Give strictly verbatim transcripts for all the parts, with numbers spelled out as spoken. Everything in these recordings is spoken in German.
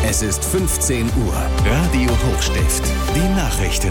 Es ist fünfzehn Uhr. Radio Hochstift. Die Nachrichten.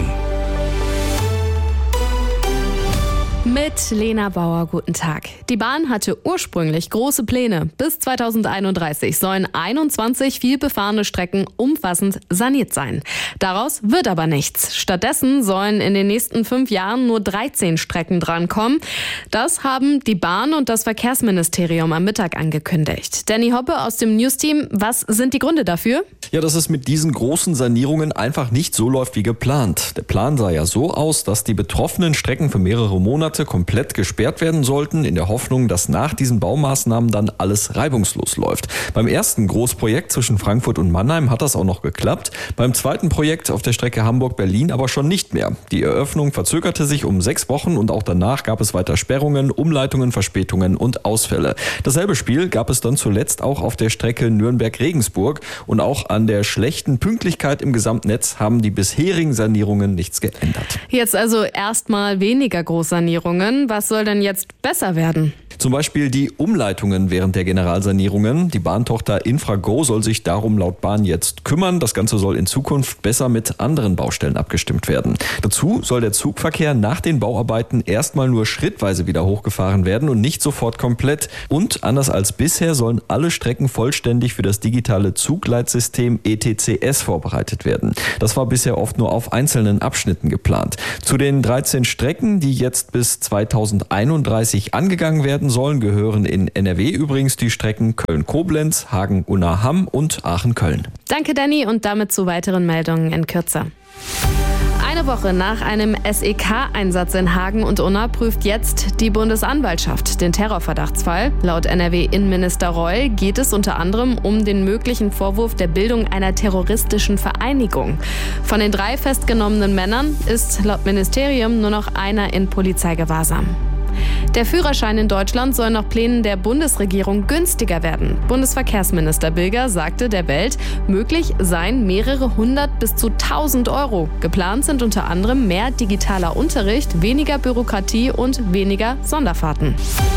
Mit Lena Bauer, guten Tag. Die Bahn hatte ursprünglich große Pläne. Bis zweitausendeinunddreißig sollen einundzwanzig vielbefahrene Strecken umfassend saniert sein. Daraus wird aber nichts. Stattdessen sollen in den nächsten fünf Jahren nur dreizehn Strecken drankommen. Das haben die Bahn und das Verkehrsministerium am Mittag angekündigt. Danny Hoppe aus dem News-Team, was sind die Gründe dafür? Ja, dass es mit diesen großen Sanierungen einfach nicht so läuft wie geplant. Der Plan sah ja so aus, dass die betroffenen Strecken für mehrere Monate komplett gesperrt werden sollten, in der Hoffnung, dass nach diesen Baumaßnahmen dann alles reibungslos läuft. Beim ersten Großprojekt zwischen Frankfurt und Mannheim hat das auch noch geklappt. Beim zweiten Projekt auf der Strecke Hamburg-Berlin aber schon nicht mehr. Die Eröffnung verzögerte sich um sechs Wochen und auch danach gab es weiter Sperrungen, Umleitungen, Verspätungen und Ausfälle. Dasselbe Spiel gab es dann zuletzt auch auf der Strecke Nürnberg-Regensburg und auch an der schlechten Pünktlichkeit im Gesamtnetz haben die bisherigen Sanierungen nichts geändert. Jetzt also erstmal weniger Großsanierungen. Was soll denn jetzt besser werden? Zum Beispiel die Umleitungen während der Generalsanierungen. Die Bahntochter Infrago soll sich darum laut Bahn jetzt kümmern. Das Ganze soll in Zukunft besser mit anderen Baustellen abgestimmt werden. Dazu soll der Zugverkehr nach den Bauarbeiten erstmal nur schrittweise wieder hochgefahren werden und nicht sofort komplett. Und anders als bisher sollen alle Strecken vollständig für das digitale Zugleitsystem E T C S vorbereitet werden. Das war bisher oft nur auf einzelnen Abschnitten geplant. Zu den dreizehn Strecken, die jetzt bis zweitausendeinunddreißig angegangen werden sollen, gehören in N R W übrigens die Strecken Köln-Koblenz, Hagen-Unna-Hamm und Aachen-Köln. Danke, Danny, und damit zu weiteren Meldungen in Kürze. Eine Woche nach einem S E K-Einsatz in Hagen und Unna prüft jetzt die Bundesanwaltschaft den Terrorverdachtsfall. Laut N R W-Innenminister Reul geht es unter anderem um den möglichen Vorwurf der Bildung einer terroristischen Vereinigung. Von den drei festgenommenen Männern ist laut Ministerium nur noch einer in Polizeigewahrsam. Der Führerschein in Deutschland soll nach Plänen der Bundesregierung günstiger werden. Bundesverkehrsminister Bilger sagte der Welt, möglich seien mehrere hundert bis zu tausend Euro. Geplant sind unter anderem mehr digitaler Unterricht, weniger Bürokratie und weniger Sonderfahrten.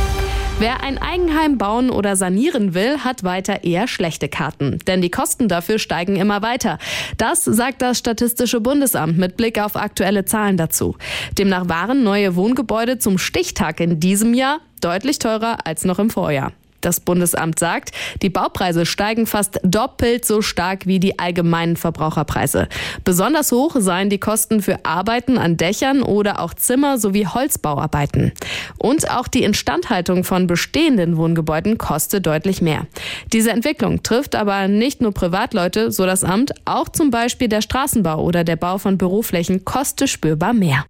Wer ein Eigenheim bauen oder sanieren will, hat weiter eher schlechte Karten. Denn die Kosten dafür steigen immer weiter. Das sagt das Statistische Bundesamt mit Blick auf aktuelle Zahlen dazu. Demnach waren neue Wohngebäude zum Stichtag in diesem Jahr deutlich teurer als noch im Vorjahr. Das Bundesamt sagt, die Baupreise steigen fast doppelt so stark wie die allgemeinen Verbraucherpreise. Besonders hoch seien die Kosten für Arbeiten an Dächern oder auch Zimmer sowie Holzbauarbeiten. Und auch die Instandhaltung von bestehenden Wohngebäuden kostet deutlich mehr. Diese Entwicklung trifft aber nicht nur Privatleute, so das Amt, auch zum Beispiel der Straßenbau oder der Bau von Büroflächen kostet spürbar mehr.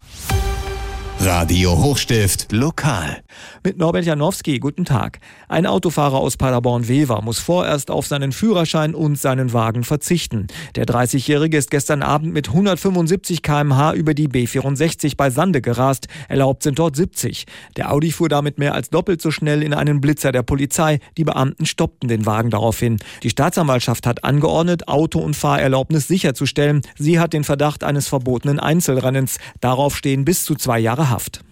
Radio Hochstift lokal. Mit Norbert Janowski, guten Tag. Ein Autofahrer aus Paderborn-Wever muss vorerst auf seinen Führerschein und seinen Wagen verzichten. Der dreißigjährige ist gestern Abend mit hundertfünfundsiebzig Kilometer pro Stunde über die B vierundsechzig bei Sande gerast. Erlaubt sind dort siebzig. Der Audi fuhr damit mehr als doppelt so schnell in einen Blitzer der Polizei. Die Beamten stoppten den Wagen daraufhin. Die Staatsanwaltschaft hat angeordnet, Auto- und Fahrerlaubnis sicherzustellen. Sie hat den Verdacht eines verbotenen Einzelrennens. Darauf stehen bis zu zwei Jahre Haft.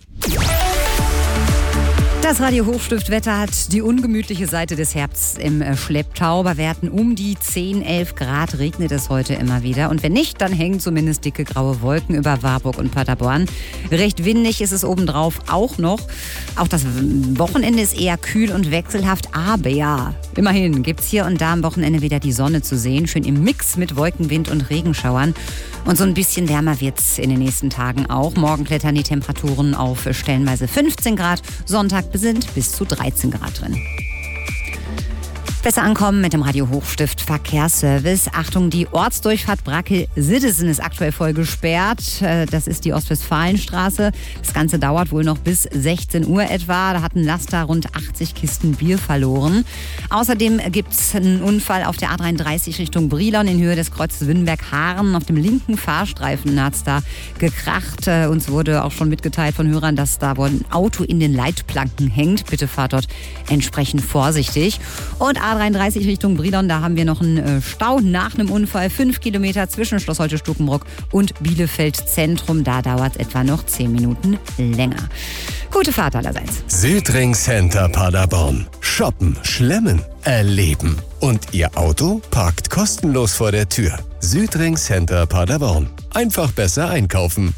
Das Radio Hochstift-Wetter hat die ungemütliche Seite des Herbsts im Schlepptau. Bei Werten um die zehn, elf Grad regnet es heute immer wieder. Und wenn nicht, dann hängen zumindest dicke graue Wolken über Warburg und Paderborn. Recht windig ist es obendrauf auch noch. Auch das Wochenende ist eher kühl und wechselhaft. Aber ja, immerhin gibt es hier und da am Wochenende wieder die Sonne zu sehen. Schön im Mix mit Wolkenwind und Regenschauern. Und so ein bisschen wärmer wird es in den nächsten Tagen auch. Morgen klettern die Temperaturen auf stellenweise fünfzehn Grad. Sonntag sind bis zu dreizehn Grad drin. Besser ankommen mit dem Radio Hochstift Verkehrsservice. Achtung, die Ortsdurchfahrt Brackel-Siddesen ist aktuell voll gesperrt. Das ist die Ostwestfalenstraße. Das Ganze dauert wohl noch bis sechzehn Uhr etwa. Da hat ein Laster rund achtzig Kisten Bier verloren. Außerdem gibt es einen Unfall auf der A dreiunddreißig Richtung Brilon in Höhe des Kreuzes Wünnberg-Haaren. Auf dem linken Fahrstreifen hat es da gekracht. Uns wurde auch schon mitgeteilt von Hörern, dass da wohl ein Auto in den Leitplanken hängt. Bitte fahrt dort entsprechend vorsichtig. Und A dreiunddreißig Richtung Brilon, da haben wir noch einen Stau nach einem Unfall. Fünf Kilometer zwischen Schloss Holte-Stukenbrock und Bielefeld Zentrum. Da dauert es etwa noch zehn Minuten länger. Gute Fahrt allerseits. Südring Center Paderborn. Shoppen, schlemmen, erleben. Und Ihr Auto parkt kostenlos vor der Tür. Südring Center Paderborn. Einfach besser einkaufen.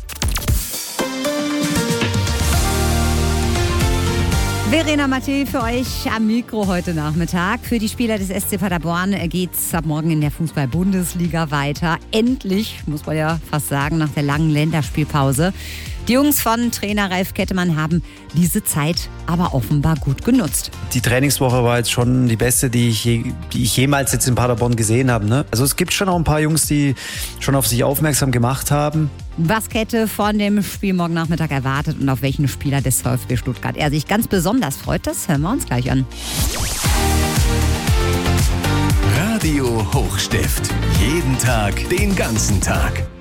Verena Mattei für euch am Mikro heute Nachmittag. Für die Spieler des S C Paderborn geht's ab morgen in der Fußball-Bundesliga weiter. Endlich, muss man ja fast sagen, nach der langen Länderspielpause. Die Jungs von Trainer Ralf Kettemann haben diese Zeit aber offenbar gut genutzt. Die Trainingswoche war jetzt schon die beste, die ich, je, die ich jemals jetzt in Paderborn gesehen habe. Ne? Also es gibt schon auch ein paar Jungs, die schon auf sich aufmerksam gemacht haben. Was Kette von dem Spiel morgen Nachmittag erwartet und auf welchen Spieler des VfB Stuttgart er sich ganz besonders freut, das hören wir uns gleich an. Radio Hochstift. Jeden Tag, den ganzen Tag.